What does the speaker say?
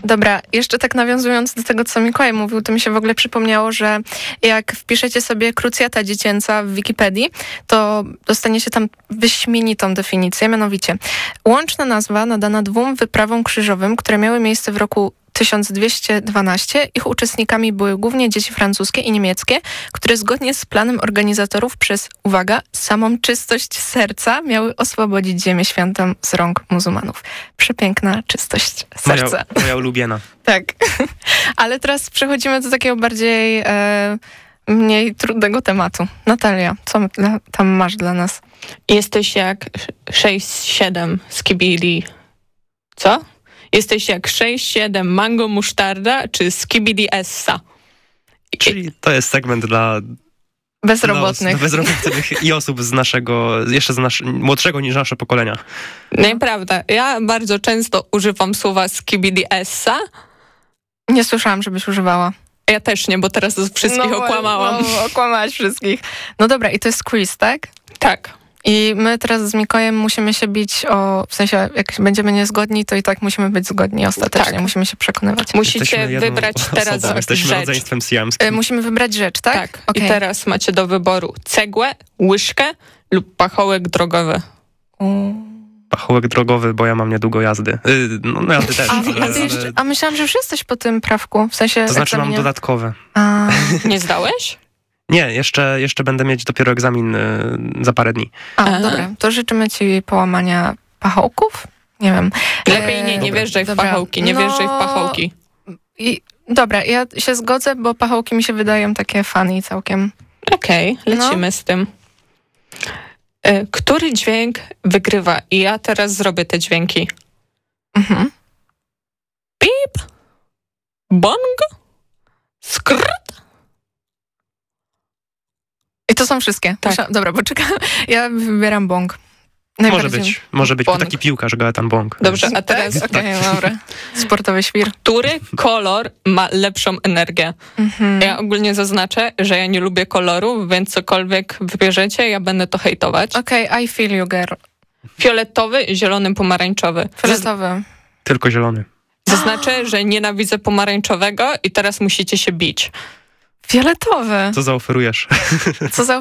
Dobra, jeszcze tak nawiązując do tego, co Mikołaj mówił, to mi się w ogóle przypomniało, że jak wpiszecie sobie krucjata dziecięca w Wikipedii, to dostaniecie tam wyśmienitą definicję, mianowicie łączna nazwa nadana 2 wyprawom krzyżowym, które miały miejsce w roku 1212. Ich uczestnikami były głównie dzieci francuskie i niemieckie, które zgodnie z planem organizatorów przez, uwaga, samą czystość serca miały oswobodzić Ziemię Świętą z rąk muzułmanów. Przepiękna czystość serca. Moja ulubiona. Tak. Ale teraz przechodzimy do takiego bardziej mniej trudnego tematu. Natalia, co tam masz dla nas? Jesteś jak 6-7 skibidi. Co? Jesteś jak 6-7 mango musztarda czy skibidi essa. Czyli to jest segment dla bezrobotnych. Bezrobotnych i osób z naszego, jeszcze młodszego niż nasze pokolenia. Nieprawda. Ja bardzo często używam słowa skibidi essa. Nie słyszałam, żebyś używała. Ja też nie, bo teraz wszystkich okłamałam. No, okłamałaś wszystkich. No dobra, i to jest quiz, tak? Tak. I my teraz z Mikołajem musimy się bić w sensie, jak będziemy niezgodni, to i tak musimy być zgodni ostatecznie. Tak. Musimy się przekonywać. Musicie wybrać teraz Jesteśmy rzecz. rodzeństwem siamskim. Musimy wybrać rzecz, tak? Tak. Okay. I teraz macie do wyboru cegłę, łyżkę lub pachołek drogowy. Pachołek drogowy, bo ja mam niedługo jazdy. No jazdy też. A myślałam, że już jesteś po tym prawku, w sensie to znaczy egzaminie. Mam dodatkowe. Nie zdałeś? Nie, jeszcze będę mieć dopiero egzamin za parę dni. Dobra. To życzymy ci połamania pachołków? Nie wiem. Lepiej nie wjeżdżaj w pachołki, nie wjeżdżaj w pachołki. Dobra, ja się zgodzę, bo pachołki mi się wydają takie funny całkiem. Okej, lecimy z tym. Który dźwięk wygrywa? I ja teraz zrobię te dźwięki. Pip, bong, skrt. I to są wszystkie. Tak. Dobra, poczekaj. Ja wybieram bong. Może być. To taki piłkarz, Gaetan Bong. Dobrze, a teraz... Okej, dobra. Sportowy świr. Który kolor ma lepszą energię? Ja ogólnie zaznaczę, że ja nie lubię kolorów, więc cokolwiek wybierzecie, ja będę to hejtować. Okej, I feel you, girl. Fioletowy, zielony, pomarańczowy. Fioletowy. Tylko zielony. Zaznaczę, że nienawidzę pomarańczowego i teraz musicie się bić. Fioletowy. Co zaoferujesz?